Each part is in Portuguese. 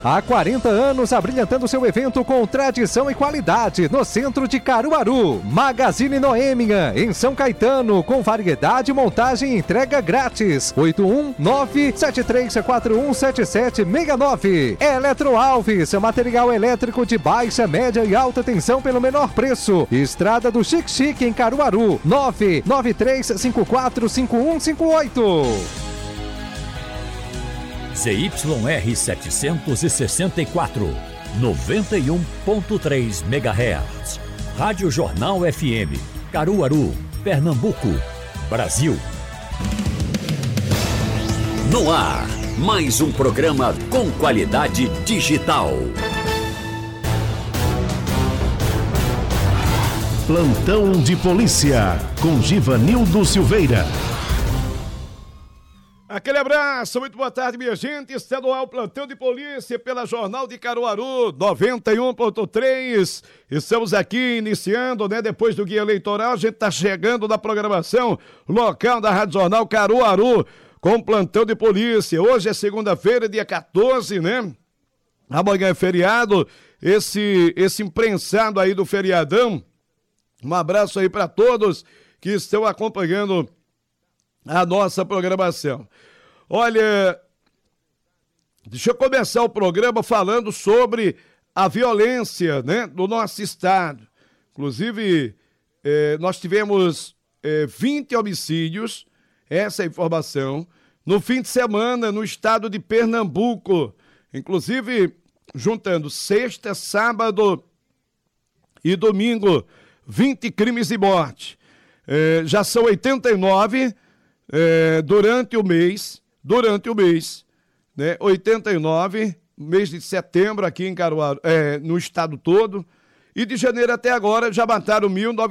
Há 40 anos abrilhantando seu evento com tradição e qualidade no centro de Caruaru. Magazine Noêmia, em São Caetano, com variedade, montagem e entrega grátis. 819-7341-7769. Eletro Alves, material elétrico de baixa, média e alta tensão pelo menor preço. Estrada do Chique em Caruaru. 993545158. ZYR 764, 91.3 MHz. Rádio Jornal FM, Caruaru, Pernambuco, Brasil. No ar, mais um programa com qualidade digital. Plantão de Polícia, com Givanildo Silveira. Aquele abraço, muito boa tarde, minha gente. Estadual Plantão de Polícia pela Jornal de Caruaru, 91.3. Estamos aqui iniciando, depois do guia eleitoral, a gente está chegando na programação local da Rádio Jornal Caruaru, com Plantão de Polícia. Hoje é segunda-feira, dia 14, Amanhã é feriado, esse imprensado aí do feriadão. Um abraço aí para todos que estão acompanhando a nossa programação. Olha, deixa eu começar o programa falando sobre a violência, do nosso estado. Inclusive, nós tivemos 20 homicídios, essa é a informação, no fim de semana no estado de Pernambuco. Inclusive, juntando sexta, sábado e domingo, 20 crimes de morte. Já são 89 durante o mês, 89, mês de setembro aqui em Caruaru, no estado todo, e de janeiro até agora já mataram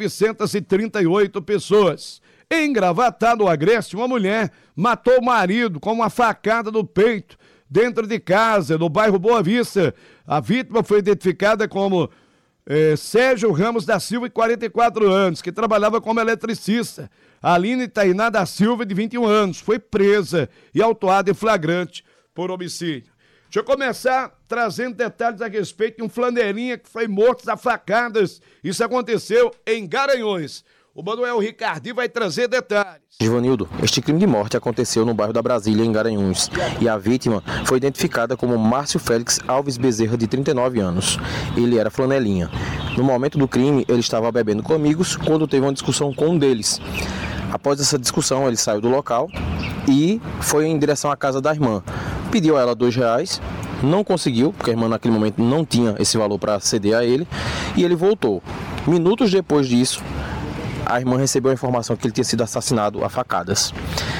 1.938 pessoas. Em Gravatá, no Agreste, uma mulher matou o marido com uma facada no peito, dentro de casa, no bairro Boa Vista. A vítima foi identificada como Sérgio Ramos da Silva, de 44 anos, que trabalhava como eletricista. Aline Tainá da Silva, de 21 anos, foi presa e autuada em flagrante por homicídio. Deixa eu começar trazendo detalhes a respeito de um flanelinha que foi morto a facadas. Isso aconteceu em Garanhuns. O Manuel Ricardinho vai trazer detalhes. Givanildo, este crime de morte aconteceu no bairro da Brasília, em Garanhuns, e a vítima foi identificada como Márcio Félix Alves Bezerra, de 39 anos. Ele era flanelinha. No momento do crime, ele estava bebendo com amigos quando teve uma discussão com um deles. Após essa discussão, ele saiu do local e foi em direção à casa da irmã. Pediu a ela R$2, não conseguiu, porque a irmã naquele momento não tinha esse valor para ceder a ele, e ele voltou. Minutos depois disso, a irmã recebeu a informação que ele tinha sido assassinado a facadas.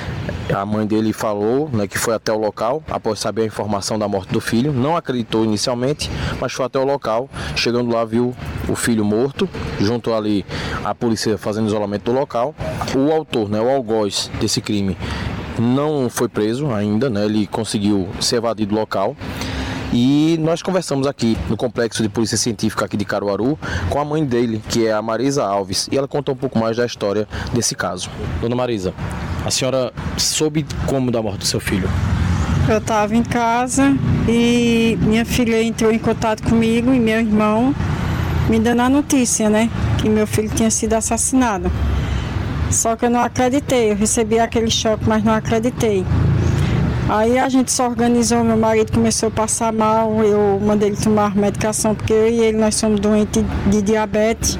A mãe dele falou que foi até o local após saber a informação da morte do filho. Não acreditou inicialmente, mas foi até o local. Chegando lá, viu o filho morto, junto ali a polícia fazendo isolamento do local. O autor, o algoz desse crime, não foi preso ainda, ele conseguiu se evadir do local. E nós conversamos aqui no Complexo de Polícia Científica aqui de Caruaru com a mãe dele, que é a Marisa Alves, e ela contou um pouco mais da história desse caso. Dona Marisa, a senhora soube como da morte do seu filho? Eu estava em casa e minha filha entrou em contato comigo e meu irmão me dando a notícia, que meu filho tinha sido assassinado. Só que eu não acreditei, eu recebi aquele choque, mas não acreditei. Aí a gente se organizou, meu marido começou a passar mal, eu mandei ele tomar medicação, porque eu e ele, nós somos doentes de diabetes.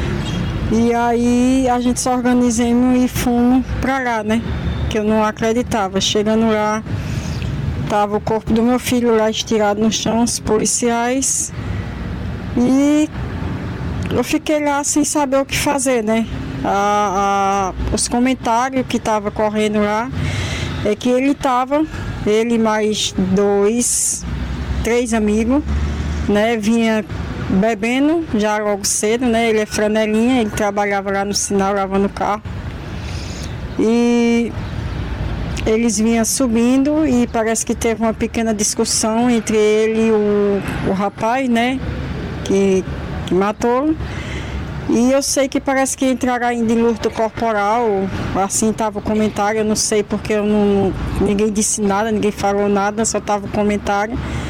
E aí a gente se organizamos e fomos pra lá, que eu não acreditava. Chegando lá, tava o corpo do meu filho lá estirado no chão, os policiais. E eu fiquei lá sem saber o que fazer, Os comentários que estavam correndo lá é que ele mais 2, 3 amigos, vinha bebendo já logo cedo, ele é franelinha, ele trabalhava lá no sinal, lavando o carro. E eles vinham subindo e parece que teve uma pequena discussão entre ele e o rapaz, que matou. E eu sei que parece que entraram ainda em luto corporal, assim estava o comentário, eu não sei porque ninguém disse nada, ninguém falou nada, só estava o comentário.